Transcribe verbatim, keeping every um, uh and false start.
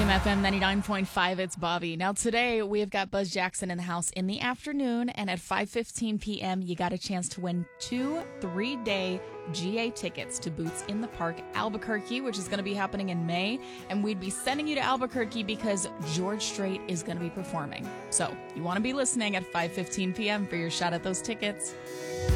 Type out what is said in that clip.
Jam F M ninety-nine point five, it's Bobby. Now today we have got Buzz Jackson in the house in the afternoon, and at five fifteen p.m. you got a chance to win two three-day G A tickets to Boots in the Park Albuquerque, which is going to be happening in May, and we'd be sending you to Albuquerque because George Strait is going to be performing. So you want to be listening at five fifteen p.m. for your shot at those tickets.